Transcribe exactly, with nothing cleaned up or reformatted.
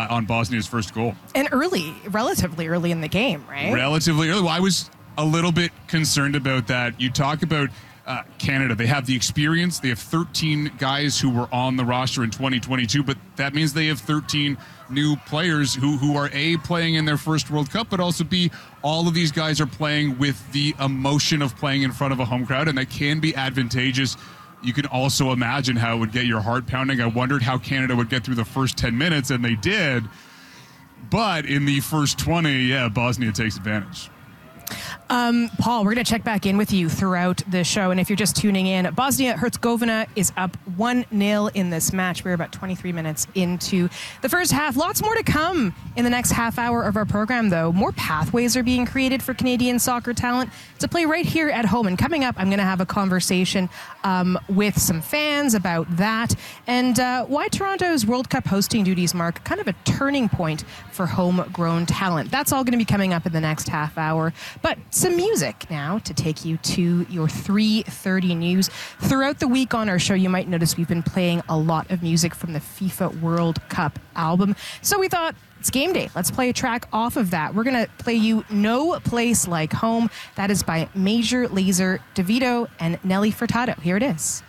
uh, on Bosnia's first goal. And early, relatively early in the game, right? Relatively early. Well, I was a little bit concerned about that. You talk about uh, Canada. They have the experience. They have thirteen guys who were on the roster in twenty twenty-two, but that means they have thirteen new players who, who are A, playing in their first World Cup, but also B, all of these guys are playing with the emotion of playing in front of a home crowd, and that can be advantageous. You can also imagine how it would get your heart pounding. I wondered how Canada would get through the first ten minutes, and they did. But in the first twenty, yeah, Bosnia takes advantage. Um, Paul, we're going to check back in with you throughout the show. And if you're just tuning in, Bosnia-Herzegovina is up one nil in this match. We're about twenty-three minutes into the first half. Lots more to come in the next half hour of our program, though. More pathways are being created for Canadian soccer talent to play right here at home. And coming up, I'm going to have a conversation um, with some fans about that and uh, why Toronto's World Cup hosting duties mark kind of a turning point for homegrown talent. That's all going to be coming up in the next half hour. But some music now to take you to your three thirty news. Throughout the week on our show, you might notice we've been playing a lot of music from the FIFA World Cup album. So we thought, it's game day. Let's play a track off of that. We're going to play you No Place Like Home. That is by Major Lazer, DeVito, and Nelly Furtado. Here it is.